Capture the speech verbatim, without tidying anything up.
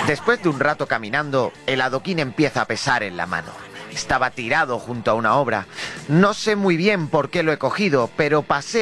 Después de un rato caminando, el adoquín empieza a pesar en la mano. Estaba tirado junto a una obra. No sé muy bien por qué lo he cogido, pero pasé